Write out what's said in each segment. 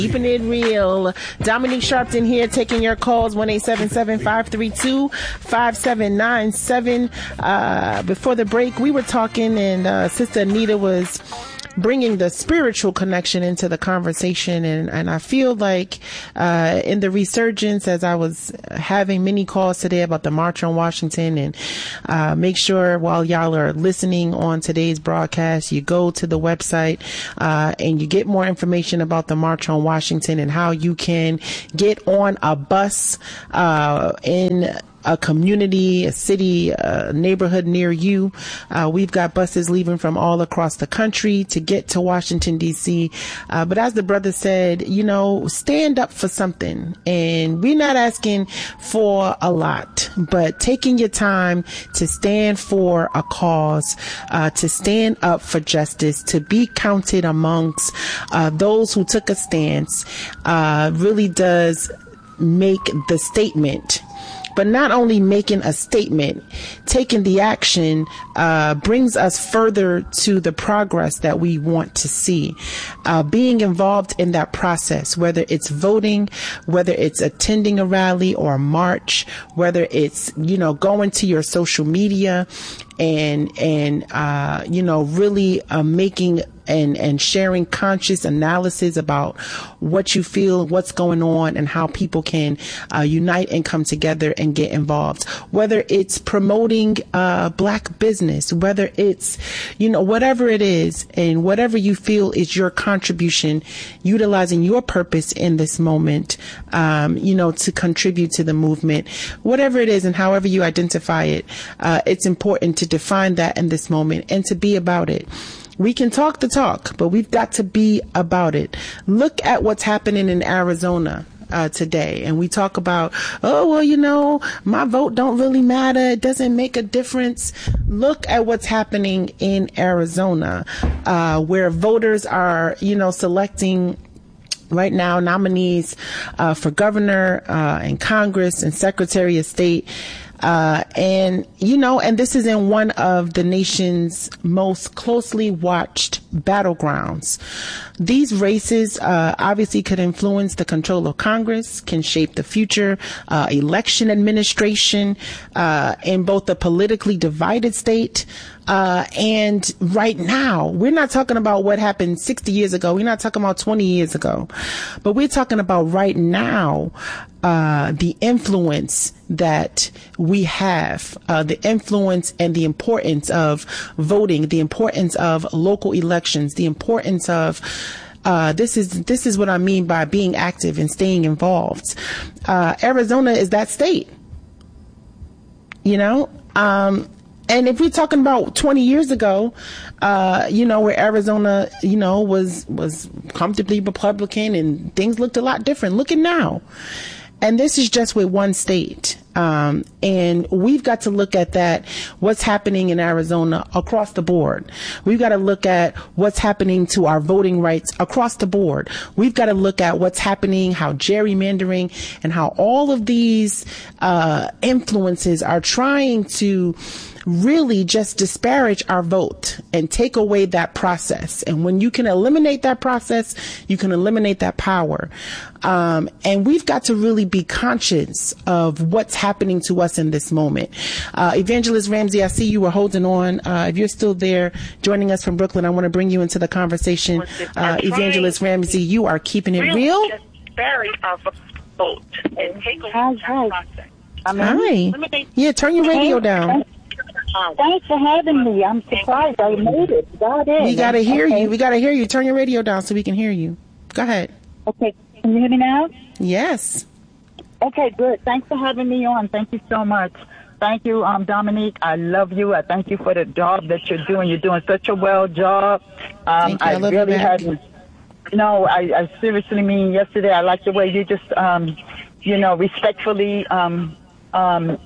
Keeping it real. Dominique Sharpton here, taking your calls, 1-877-532-5797. Before the break, we were talking, and Sister Anita was bringing the spiritual connection into the conversation. And I feel like in the resurgence, as I was having many calls today about the March on Washington, and make sure while y'all are listening on today's broadcast, you go to the website and you get more information about the March on Washington and how you can get on a bus in a community, a city, a neighborhood near you. We've got buses leaving from all across the country to get to Washington, D.C. But as the brother said, stand up for something. And we're not asking for a lot, but taking your time to stand for a cause, to stand up for justice, to be counted amongst those who took a stance, really does make the statement. But not only making a statement, taking the action brings us further to the progress that we want to see. Being involved in that process, whether it's voting, whether it's attending a rally or a march, whether it's, going to your social media and really making and sharing conscious analysis about what you feel, what's going on, and how people can unite and come together and get involved. Whether it's promoting Black business, whether it's, whatever it is, and whatever you feel is your contribution, utilizing your purpose in this moment, to contribute to the movement, whatever it is and however you identify it, it's important to define that in this moment and to be about it. We can talk the talk, but we've got to be about it. Look at what's happening in Arizona today. And we talk about, my vote don't really matter. It doesn't make a difference. Look at what's happening in Arizona, where voters are, selecting right now nominees for governor and Congress and Secretary of State. And this is in one of the nation's most closely watched battlegrounds. These races obviously could influence the control of Congress, can shape the future election administration in both a politically divided state. And right now, we're not talking about what happened 60 years ago. We're not talking about 20 years ago, but we're talking about right now, the influence that we have, the influence and the importance of voting, the importance of local elections, the importance of this is what I mean by being active and staying involved. Arizona is that state, and if we're talking about 20 years ago, where Arizona, was comfortably Republican and things looked a lot different. Look at now. And this is just with one state. And we've got to look at that, what's happening in Arizona across the board. We've got to look at what's happening to our voting rights across the board. We've got to look at what's happening, how gerrymandering and how all of these influences are trying to really just disparage our vote and take away that process. And when you can eliminate that process, you can eliminate that power. And we've got to really be conscious of what's happening to us in this moment. Evangelist Ramsey, I see you were holding on. If you're still there joining us from Brooklyn, I want to bring you into the conversation. Evangelist Ramsey, you are keeping it real. Disparage our vote and take away that process. Hi. Yeah, turn your radio down. Thanks for having me. I'm surprised I made it. Got in. We got to hear you. We got to hear you. Turn your radio down so we can hear you. Go ahead. Okay. Can you hear me now? Yes. Okay, good. Thanks for having me on. Thank you so much. Thank you, Dominique. I love you. I thank you for the job that you're doing. You're doing such a well job. I really hadn't. No, I seriously mean, yesterday I liked the way you just, respectfully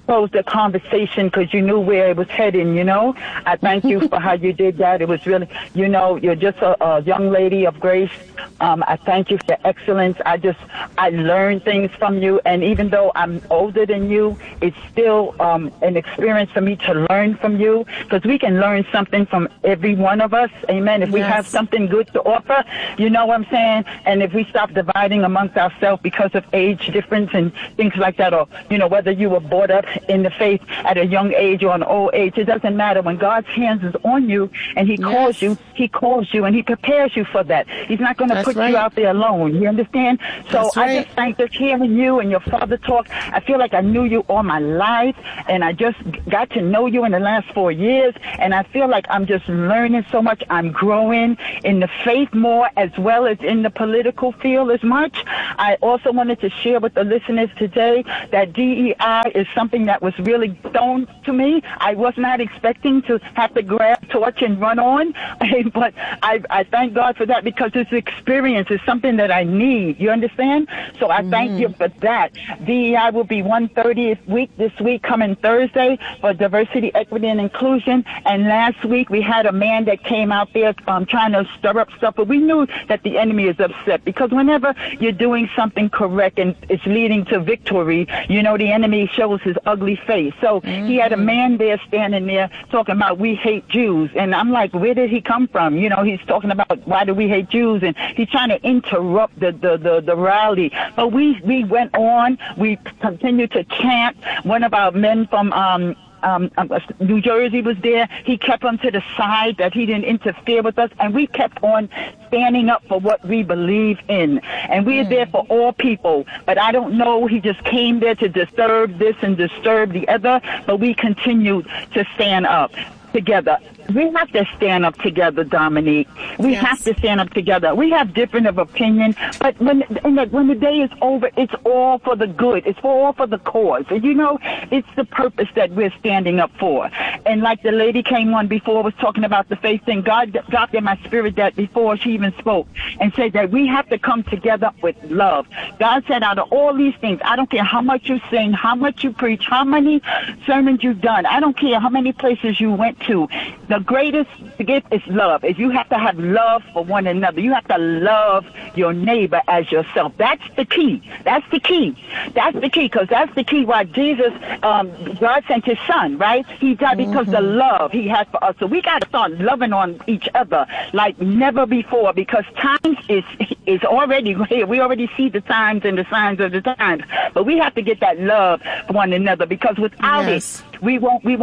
close the conversation because you knew where it was heading, you know. I thank you for how you did that. It was really, you know, you're just a young lady of grace. I thank you for your excellence. I learned things from you, and even though I'm older than you, it's still an experience for me to learn from you, because we can learn something from every one of us. Amen. If we have something good to offer, you know what I'm saying? And if we stop dividing amongst ourselves because of age difference and things like that, or, you know, whether you were brought up in the faith at a young age or an old age, it doesn't matter. When God's hands is on you and he calls you and he prepares you for that. He's not going to put you out there alone. You understand? So I just thank this hearing you and your father talk. I feel like I knew you all my life, and I just got to know you in the last 4 years, and I feel like I'm just learning so much. I'm growing in the faith more as well as in the political field as much. I also wanted to share with the listeners today that DEI is something that was really thrown to me. I was not expecting to have to grab a torch and run on, but I thank God for that, because this experience is something that I need. You understand? So I thank you for that. DEI will be 130th week this week, coming Thursday, for diversity, equity, and inclusion. And last week we had a man that came out there trying to stir up stuff, but we knew that the enemy is upset, because whenever you're doing something correct and it's leading to victory, you know, the enemy shows his ugly face. So he had a man there standing there talking about, we hate Jews. And I'm like, where did he come from? You know, he's talking about, why do we hate Jews? And he's trying to interrupt the rally. But we went on. We continued to chant. One of our men from New Jersey was there. He kept him to the side, that he didn't interfere with us, and we kept on standing up for what we believe in. And we are there for all people. But I don't know, he just came there to disturb this and disturb the other, but we continued to stand up together. We have to stand up together, Dominique. We have to stand up together. We have different of opinion, but when the day is over, it's all for the good. It's all for the cause. And you know, it's the purpose that we're standing up for. And like the lady came on before, was talking about the faith thing, God dropped in my spirit that before she even spoke, and said that we have to come together with love. God said, out of all these things, I don't care how much you sing, how much you preach, how many sermons you've done, I don't care how many places you went to, the greatest gift is love. Is you have to have love for one another. You have to love your neighbor as yourself. That's the key. That's the key. That's the key, because that's the key why Jesus, God sent his son, right? He died because the love he has for us. So we got to start loving on each other like never before, because times is already here. We already see the times and the signs of the times. But we have to get that love for one another, because without it, you're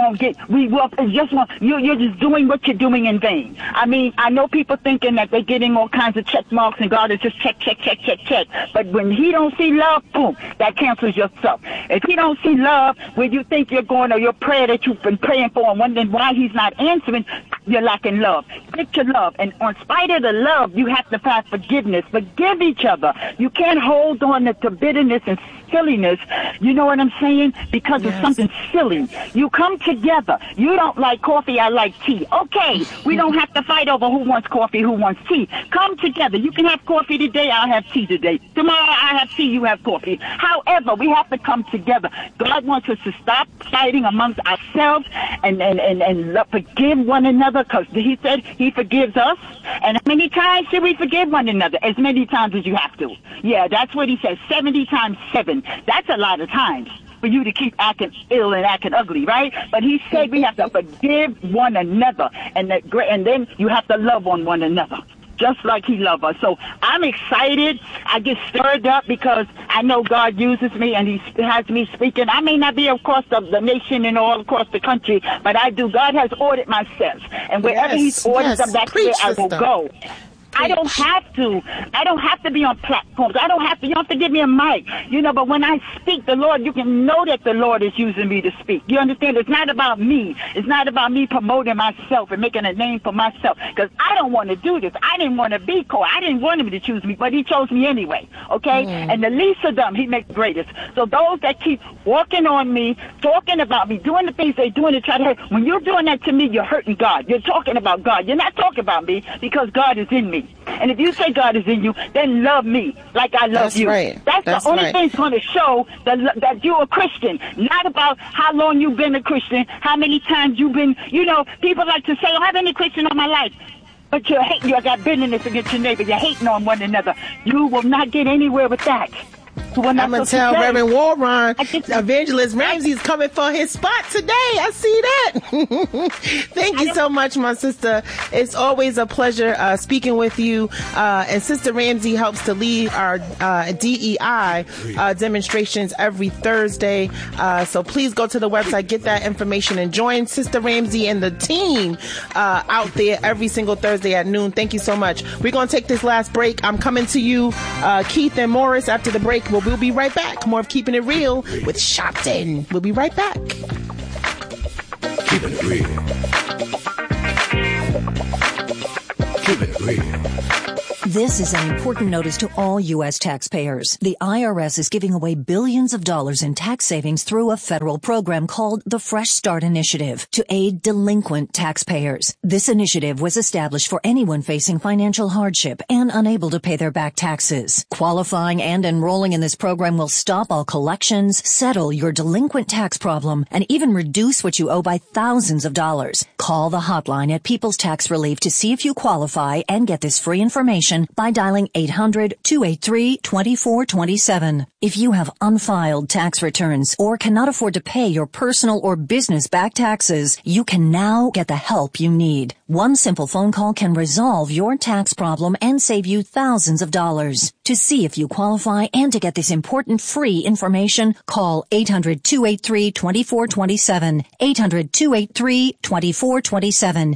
just doing what you're doing in vain. I mean, I know people thinking that they're getting all kinds of check marks and God is just check. But when he don't see love, boom, that cancels yourself. If he don't see love, when you think you're going, or your prayer that you've been praying for and wondering why he's not answering, you're lacking love. Get your love. And in spite of the love, you have to have forgiveness. Forgive each other. You can't hold on to bitterness and silliness, you know what I'm saying? Because it's something silly. You come together. You don't like coffee, I like tea. Okay, we don't have to fight over who wants coffee, who wants tea. Come together. You can have coffee today, I'll have tea today. Tomorrow I have tea, you have coffee. However, we have to come together. God wants us to stop fighting amongst ourselves and forgive one another, because he said he forgives us. And how many times should we forgive one another? As many times as you have to. Yeah, that's what he says, 70 times 7. That's a lot of times for you to keep acting ill and acting ugly, right? But he said we have to forgive one another, and then you have to love on one another, just like he loved us. So I'm excited. I get stirred up because I know God uses me and he has me speaking. I may not be across the nation and all across the country, but I do. God has ordered my steps, and wherever he's ordered them, that's where I will go. I don't have to be on platforms. You don't have to give me a mic, but when I speak the Lord, you can know that the Lord is using me to speak. You understand? It's not about me. It's not about me promoting myself and making a name for myself, because I don't want to do this. I didn't want to be called. I didn't want him to choose me, but he chose me anyway, okay? And the least of them, he makes the greatest. So those that keep walking on me, talking about me, doing the things they're doing to try to hurt, when you're doing that to me, you're hurting God. You're talking about God. You're not talking about me, because God is in me. me. And if you say God is in you, then love me like I love you. Right. That's the only right. thing that's going to show that you're a Christian. Not about how long you've been a Christian, how many times you've been, people like to say, I've been a Christian all my life. But you got bitterness against your neighbor. You're hating on one another. You will not get anywhere with that. So I'm going to tell Reverend Warren, Evangelist Ramsey is coming for his spot today. I see that. Thank you so much, my sister. It's always a pleasure speaking with you. And Sister Ramsey helps to lead our DEI demonstrations every Thursday. So please go to the website, get that information, and join Sister Ramsey and the team out there every single Thursday at noon. Thank you so much. We're going to take this last break. I'm coming to you, Keith and Morris, after the break. We'll be right back. More of Keeping It Real with Shopton. We'll be right back. Keeping it real. Keeping it real. This is an important notice to all U.S. taxpayers. The IRS is giving away billions of dollars in tax savings through a federal program called the Fresh Start Initiative to aid delinquent taxpayers. This initiative was established for anyone facing financial hardship and unable to pay their back taxes. Qualifying and enrolling in this program will stop all collections, settle your delinquent tax problem, and even reduce what you owe by thousands of dollars. Call the hotline at People's Tax Relief to see if you qualify and get this free information by dialing 800-283-2427. If you have unfiled tax returns or cannot afford to pay your personal or business back taxes, you can now get the help you need. One simple phone call can resolve your tax problem and save you thousands of dollars. To see if you qualify and to get this important free information, call 800-283-2427. 800-283-2427.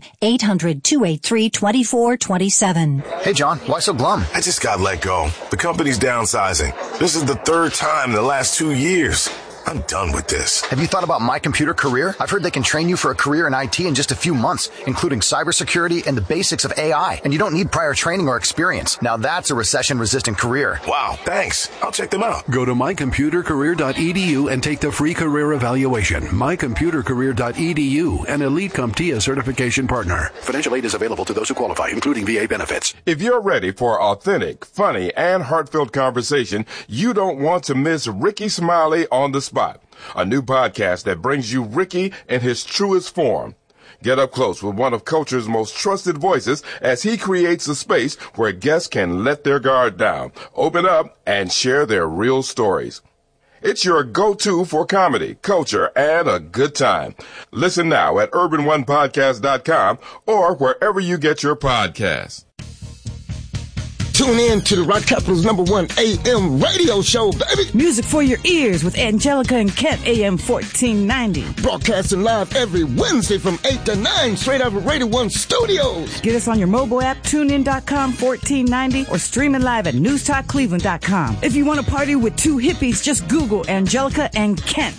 800-283-2427. Hey, John, why so glum? I just got let go. The company's downsizing. This is the third time in the last 2 years. I'm done with this. Have you thought about My Computer Career? I've heard they can train you for a career in IT in just a few months, including cybersecurity and the basics of AI. And you don't need prior training or experience. Now that's a recession-resistant career. Wow, thanks. I'll check them out. Go to mycomputercareer.edu and take the free career evaluation. mycomputercareer.edu, an Elite CompTIA certification partner. Financial aid is available to those who qualify, including VA benefits. If you're ready for authentic, funny, and heartfelt conversation, you don't want to miss Ricky Smiley on the Spot, a new podcast that brings you Ricky in his truest form. Get up close with one of culture's most trusted voices as he creates a space where guests can let their guard down, open up, and share their real stories. It's your go-to for comedy, culture, and a good time. Listen now at urban1podcast.com or wherever you get your podcasts. Tune in to the Rock Capital's #1 AM radio show, baby. Music for your ears with Angelica and Kent, AM 1490. Broadcasting live every Wednesday from 8 to 9, straight out of Radio 1 Studios. Get us on your mobile app, tunein.com 1490, or streaming live at newstalkcleveland.com. If you want to party with two hippies, just Google Angelica and Kent.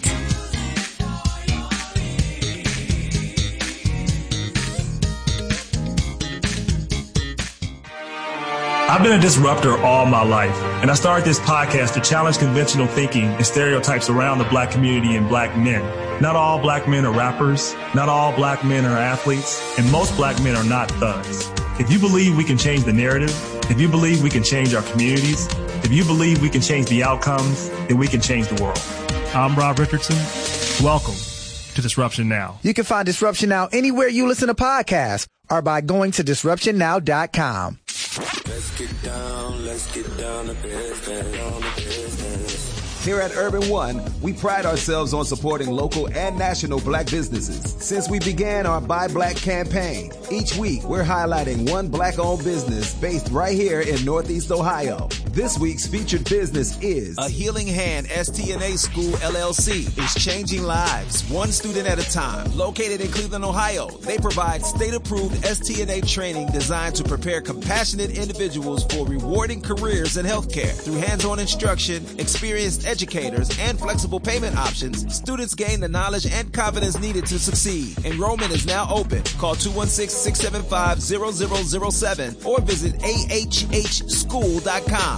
I've been a disruptor all my life, and I started this podcast to challenge conventional thinking and stereotypes around the black community and black men. Not all black men are rappers, not all black men are athletes, and most black men are not thugs. If you believe we can change the narrative, if you believe we can change our communities, if you believe we can change the outcomes, then we can change the world. I'm Rob Richardson. Welcome to Disruption Now. You can find Disruption Now anywhere you listen to podcasts or by going to disruptionnow.com. Let's get down to business. Here at Urban One, we pride ourselves on supporting local and national black businesses. Since we began our Buy Black campaign, each week we're highlighting one black-owned business based right here in Northeast Ohio. This week's featured business is A Healing Hand STNA School LLC is changing lives, one student at a time. Located in Cleveland, Ohio, they provide state-approved STNA training designed to prepare compassionate individuals for rewarding careers in healthcare. Through hands-on instruction, experienced educators, and flexible payment options, students gain the knowledge and confidence needed to succeed. Enrollment is now open. Call 216-675-0007 or visit ahhschool.com.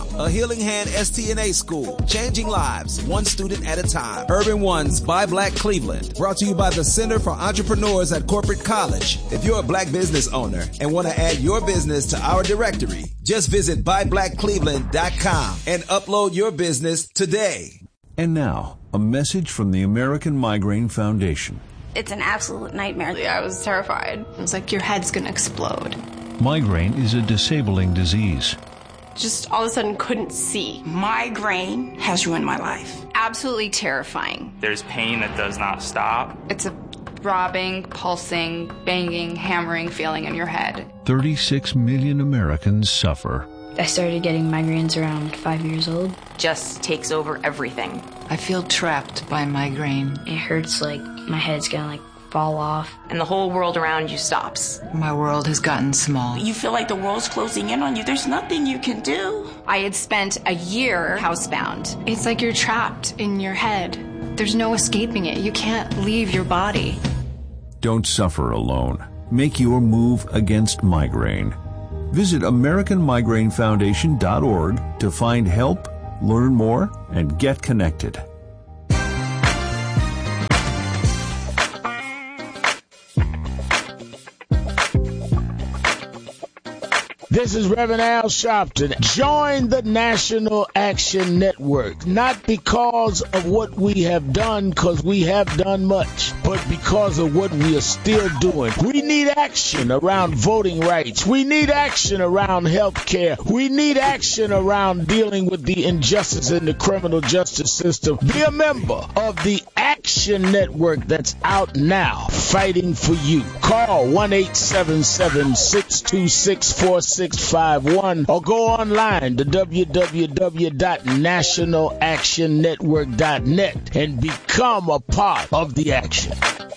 a Healing Hand STNA school, changing lives, one student at a time. Urban One's Buy Black Cleveland, brought to you by the Center for Entrepreneurs at Corporate College. If you're a black business owner and want to add your business to our directory, just visit buyblackcleveland.com and upload your business today. And now, a message from the American Migraine Foundation. It's an absolute nightmare. I was terrified. It was like your head's going to explode. Migraine is a disabling disease. Just all of a sudden couldn't see. Migraine has ruined my life. Absolutely terrifying. There's pain that does not stop. It's a throbbing, pulsing, banging, hammering feeling in your head. 36 million Americans suffer. I started getting migraines around 5 years old. Just takes over everything. I feel trapped by migraine. It hurts like my head's gonna fall off. And the whole world around you stops. My world has gotten small. You feel like the world's closing in on you. There's nothing you can do. I had spent a year housebound. It's like you're trapped in your head. There's no escaping it. You can't leave your body. Don't suffer alone. Make your move against migraine. Visit AmericanMigraineFoundation.org to find help, learn more, and get connected. This is Reverend Al Sharpton. Join the National Action Network, not because of what we have done, because we have done much, but because of what we are still doing. We need action around voting rights. We need action around health care. We need action around dealing with the injustice in the criminal justice system. Be a member of the Action Network that's out now, fighting for you. Call 1-877-626-4651 or go online to www.nationalactionnetwork.net and become a part of the action.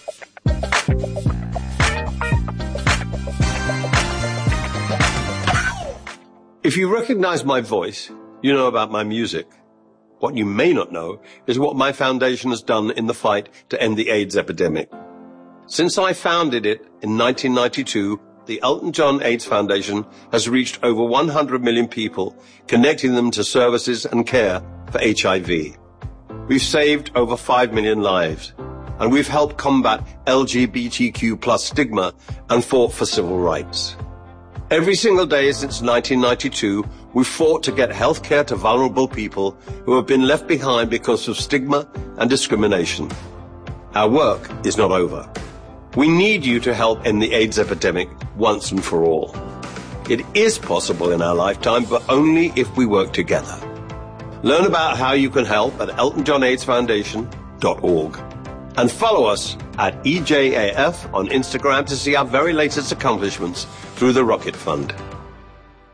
If you recognize my voice, you know about my music. What you may not know is what my foundation has done in the fight to end the AIDS epidemic. Since I founded it in 1992, the Elton John AIDS Foundation has reached over 100 million people, connecting them to services and care for HIV. We've saved over 5 million lives, and we've helped combat LGBTQ+ stigma and fought for civil rights. Every single day since 1992, we've fought to get health care to vulnerable people who have been left behind because of stigma and discrimination. Our work is not over. We need you to help end the AIDS epidemic once and for all. It is possible in our lifetime, but only if we work together. Learn about how you can help at eltonjohnaidsfoundation.org. And follow us at EJAF on Instagram to see our very latest accomplishments through the Rocket Fund.